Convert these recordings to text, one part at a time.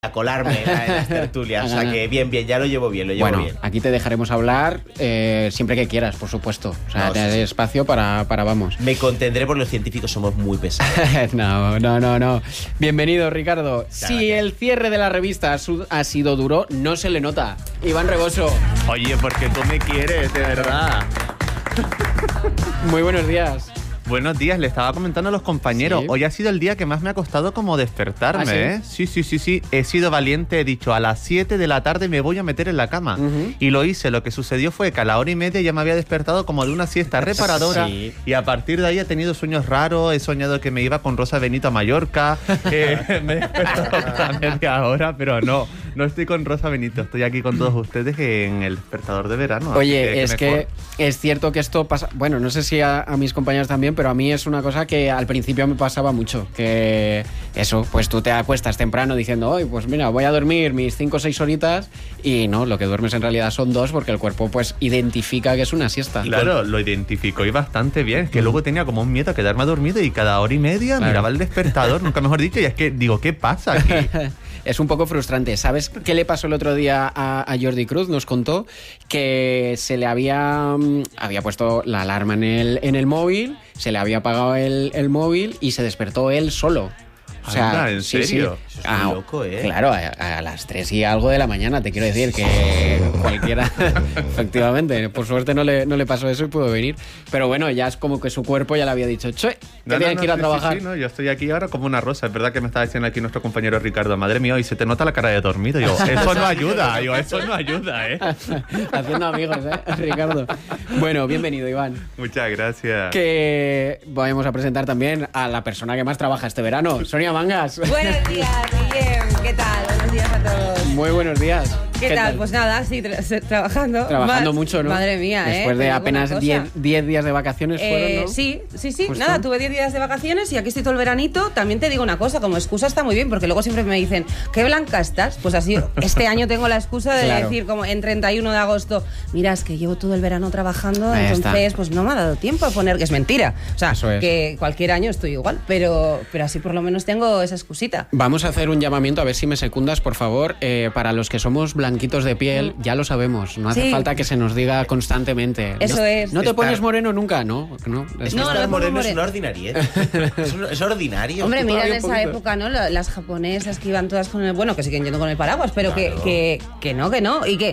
a colarme en las tertulias. O sea que bien, ya lo llevo bien, bueno, bien. Aquí te dejaremos hablar siempre que quieras, por supuesto. O sea, te haré espacio para vamos. Me contendré porque los científicos somos muy pesados. No. Bienvenido, Ricardo. Si gracias. el cierre de la revista ha sido duro, no se le nota. Iván Reboso. Oye, porque tú me quieres, de verdad. Muy buenos días. Buenos días, le estaba comentando a los compañeros. Sí. Hoy ha sido el día que más me ha costado como despertarme, ¿Ah, sí? Sí. He sido valiente, he dicho, a las 7 de la tarde me voy a meter en la cama. Y lo hice. Lo que sucedió fue que a la 1:30 ya me había despertado como de una siesta reparadora. Sí. Y a partir de ahí he tenido sueños raros. He soñado que me iba con Rosa Benito a Mallorca. Me he despertado a media hora, pero no estoy con Rosa Benito. Estoy aquí con todos ustedes en el despertador de verano. Oye, es mejor. que es cierto que esto pasa... Bueno, no sé si a mis compañeros también, pero a mí es una cosa que al principio me pasaba mucho. Que eso, pues tú te acuestas temprano diciendo, hoy pues mira, voy a dormir mis 5 o 6 horitas y no, lo que duermes en realidad son 2 porque el cuerpo pues identifica que es una siesta. Claro, lo identificó y bastante bien. Es que luego tenía como un miedo a quedarme dormido y cada hora y media miraba el despertador, nunca mejor dicho, y es que digo, ¿qué pasa aquí? Es un poco frustrante. ¿Sabes qué le pasó el otro día a Jordi Cruz? Nos contó que se le había puesto la alarma en el móvil, se le había apagado el móvil y se despertó él solo. O sea, anda, ¿en serio? Eso es muy loco, ¿eh? Claro, a las 3 y algo de la mañana, te quiero decir que cualquiera, efectivamente, por suerte no le pasó eso y pudo venir. Pero bueno, ya es como que su cuerpo ya le había dicho, che, que tienes que ir a trabajar. Sí, yo estoy aquí ahora como una rosa. Es verdad que me estaba diciendo aquí nuestro compañero Ricardo, madre mía, y se te nota la cara de dormido. Yo, eso no ayuda, ¿eh? Haciendo amigos, Ricardo. Bueno, bienvenido, Iván. Muchas gracias. Que vamos a presentar también a la persona que más trabaja este verano, Sonia Mangas. Buenos días, Guillem. ¿Qué tal? Buenos días a todos. Muy buenos días. ¿Qué tal? Pues nada, sí, trabajando. Trabajando mucho, ¿no? Madre mía, Después de Te digo apenas una 10 días de vacaciones fueron, ¿no? Sí. Justo. Nada, tuve 10 días de vacaciones y aquí estoy todo el veranito. También te digo una cosa, como excusa está muy bien, porque luego siempre me dicen, ¿qué blanca estás? Pues así, este año tengo la excusa de Claro. decir, como en 31 de agosto, mira, es que llevo todo el verano trabajando, Ahí entonces está. pues no me ha dado tiempo a poner, que es mentira. O sea, Eso es. que cualquier año estoy igual, pero así por lo menos tengo esa excusita. Vamos a hacer un llamamiento, a ver si me secundas, por favor. Para los que somos blanquitos de piel, ya lo sabemos. No hace Sí. falta que se nos diga constantemente. Eso es. ¿No te Estar- pones moreno nunca? No. Es No, que no estar me pongo moreno es moreno. una ordinariedad. Es ordinario. Hombre, mira en todavía un esa poquito. época, ¿no? Las japonesas que iban todas con el... Bueno, que siguen yendo con el paraguas, pero Claro. que no. Y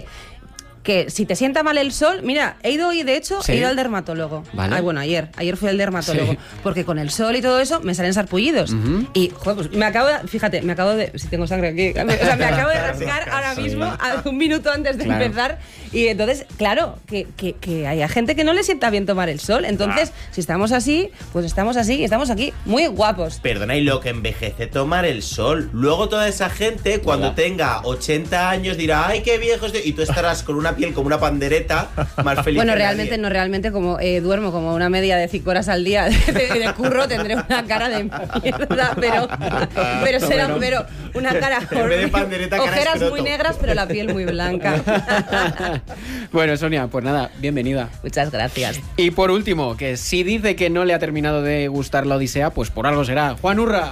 que si te sienta mal el sol... Mira, he ido hoy, de hecho, Sí. he ido al dermatólogo. Vale. Ay, bueno, ayer fui al dermatólogo. Sí. Porque con el sol y todo eso me salen sarpullidos. Y, joder, pues me acabo de... Si tengo sangre aquí... O sea, me acabo de rascar ahora mismo, un minuto antes de Claro. empezar. Y entonces, claro, que haya gente que no le sienta bien tomar el sol. Entonces, si estamos así, pues estamos así y estamos aquí muy guapos. Perdona, y lo que envejece tomar el sol. Luego toda esa gente, cuando tenga 80 años, dirá, ¡ay, qué viejo estoy! Y tú estarás con una piel como una pandereta, más feliz. Bueno, que realmente nadie. no, realmente como duermo como una media de 5 horas al día de curro, tendré una cara de mierda, pero será una cara En vez de pandereta, cara ojeras escroto. muy negras, pero la piel muy blanca. Bueno, Sonia, pues nada, bienvenida. Muchas gracias. Y por último, que si dice que no le ha terminado de gustar la Odisea, pues por algo será. Juan Urra.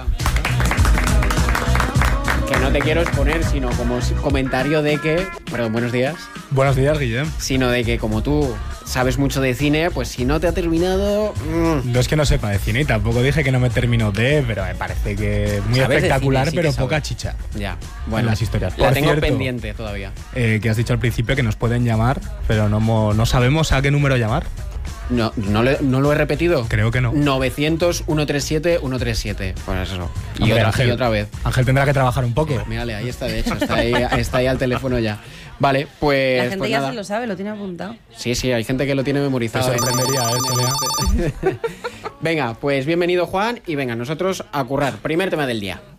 Que no te quiero exponer, sino como comentario de que... Perdón, buenos días. Buenos días, Guillem. Sino de que como tú sabes mucho de cine, pues si no te ha terminado... No es que no sepa de cine y tampoco dije que no me termino de, pero me parece que muy Sabes de espectacular, cine, sí que pero sabes. poca chicha. Ya, En bueno, las historias. la Por tengo cierto, pendiente todavía. Que has dicho al principio que nos pueden llamar, pero no sabemos a qué número llamar. No lo he repetido. Creo que no. 900-137-137. Pues eso. Y Hombre, otra vez. Ángel tendrá que trabajar un poco. Mírale, ahí está, de hecho. Está ahí al teléfono ya. Vale, pues. La gente pues ya nada. se lo sabe, lo tiene apuntado. Sí, hay gente que lo tiene Te memorizado. sorprendería, Sonia. Venga, pues bienvenido, Juan. Y venga, nosotros a currar. Primer tema del día.